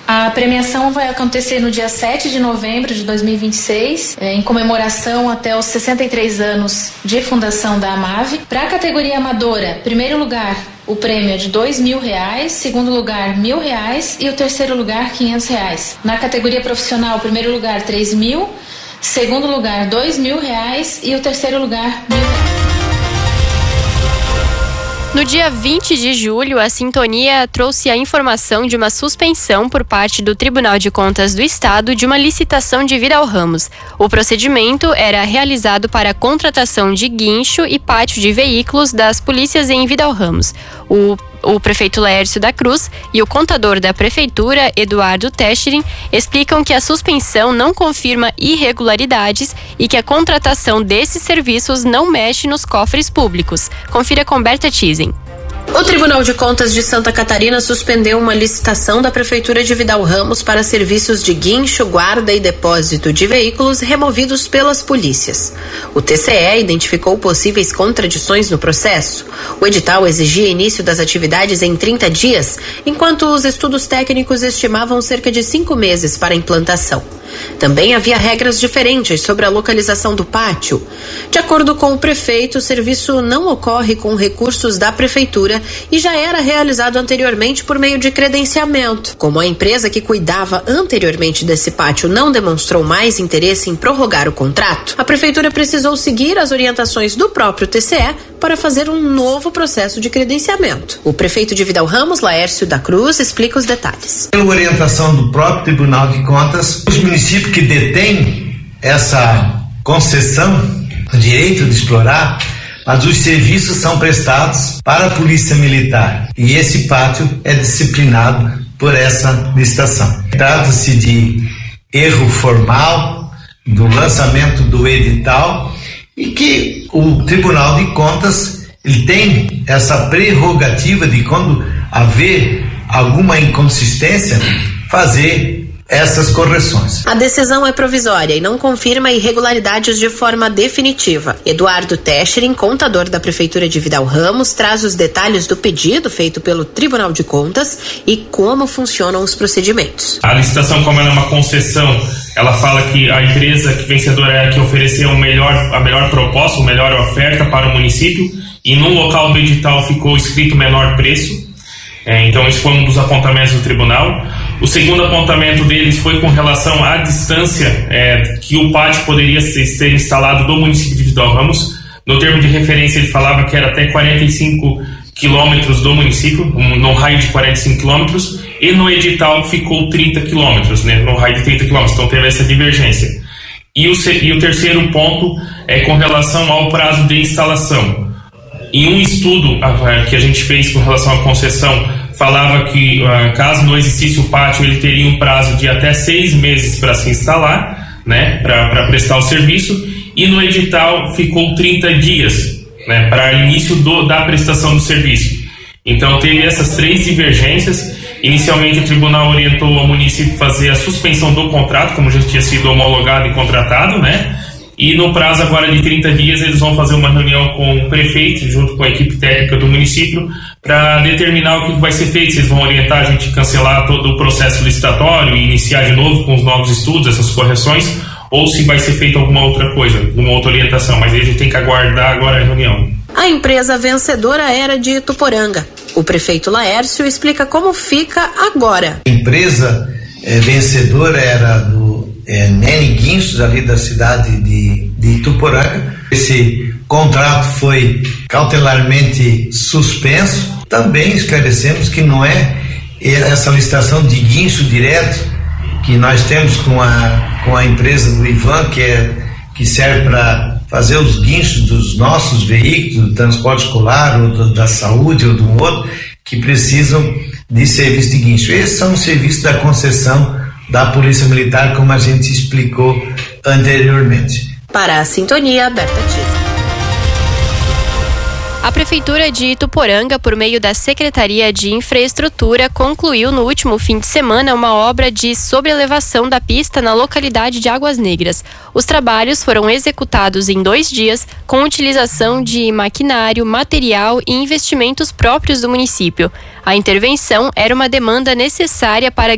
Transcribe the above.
A premiação vai acontecer no dia 7 de novembro de 2026, em comemoração até os 63 anos de fundação da AMAV. Para a categoria amadora, primeiro lugar, o prêmio é de R$2.000, segundo lugar R$1.000 e o terceiro lugar R$500. Na categoria profissional, primeiro lugar R$3.000, segundo lugar R$2.000 e o terceiro lugar R$1.000. No dia 20 de julho, a Sintonia trouxe a informação de uma suspensão por parte do Tribunal de Contas do Estado de uma licitação de Vidal Ramos. O procedimento era realizado para a contratação de guincho e pátio de veículos das polícias em Vidal Ramos. O prefeito Laércio da Cruz e o contador da prefeitura, Eduardo Tescherin, explicam que a suspensão não confirma irregularidades e que a contratação desses serviços não mexe nos cofres públicos. Confira com Berta Tizen. O Tribunal de Contas de Santa Catarina suspendeu uma licitação da Prefeitura de Vidal Ramos para serviços de guincho, guarda e depósito de veículos removidos pelas polícias. O TCE identificou possíveis contradições no processo. O edital exigia início das atividades em 30 dias, enquanto os estudos técnicos estimavam cerca de 5 meses para a implantação. Também havia regras diferentes sobre a localização do pátio. De acordo com o prefeito, o serviço não ocorre com recursos da prefeitura e já era realizado anteriormente por meio de credenciamento. Como a empresa que cuidava anteriormente desse pátio não demonstrou mais interesse em prorrogar o contrato, a prefeitura precisou seguir as orientações do próprio TCE para fazer um novo processo de credenciamento. O prefeito de Vidal Ramos, Laércio da Cruz, explica os detalhes. Pela orientação do próprio Tribunal de Contas, os municípios que detêm essa concessão, o direito de explorar, mas os serviços são prestados para a Polícia Militar e esse pátio é disciplinado por essa licitação. Trata-se de erro formal do lançamento do edital e que o Tribunal de Contas ele tem essa prerrogativa de, quando haver alguma inconsistência, fazer essas correções. A decisão é provisória e não confirma irregularidades de forma definitiva. Eduardo Tescherin, contador da Prefeitura de Vidal Ramos, traz os detalhes do pedido feito pelo Tribunal de Contas e como funcionam os procedimentos. A licitação, como ela é uma concessão, ela fala que a empresa que vencedora é a que ofereceu a melhor proposta, a melhor oferta para o município, e no local do edital ficou escrito menor preço. Então esse foi um dos apontamentos do tribunal. O segundo apontamento deles foi com relação à distância que o pátio poderia ser instalado do município de Vidal Ramos. No termo de referência ele falava que era até 45 quilômetros do município, no raio de 45 quilômetros, e no edital ficou 30 quilômetros, no raio de 30 quilômetros, então teve essa divergência. E o terceiro ponto é com relação ao prazo de instalação. Em um estudo que a gente fez com relação à concessão, falava que caso não existisse o pátio, ele teria um prazo de até 6 meses para se instalar, para prestar o serviço, e no edital ficou 30 dias, para início da prestação do serviço. Então teve essas 3 divergências. Inicialmente o tribunal orientou ao município fazer a suspensão do contrato, como já tinha sido homologado e contratado, e no prazo agora de 30 dias eles vão fazer uma reunião com o prefeito, junto com a equipe técnica do município, para determinar o que vai ser feito, se eles vão orientar a gente a cancelar todo o processo licitatório e iniciar de novo com os novos estudos, essas correções, ou se vai ser feita alguma outra coisa, alguma outra orientação, mas aí a gente tem que aguardar agora a reunião. A empresa vencedora era de Ituporanga. O prefeito Laércio explica como fica agora. A empresa vencedora era do Nene Guinchos, ali da cidade de Ituporanga. Esse contrato foi cautelarmente suspenso. Também esclarecemos que não é essa licitação de guincho direto que nós temos com a empresa do Ivan, que serve para fazer os guinchos dos nossos veículos, do transporte escolar, ou da saúde, ou do outro, que precisam de serviço de guincho. Esses são os serviços da concessão da Polícia Militar, como a gente explicou anteriormente. Para a Sintonia, Berta Tizen. A Prefeitura de Ituporanga, por meio da Secretaria de Infraestrutura, concluiu no último fim de semana uma obra de sobrelevação da pista na localidade de Águas Negras. Os trabalhos foram executados em 2 dias, com utilização de maquinário, material e investimentos próprios do município. A intervenção era uma demanda necessária para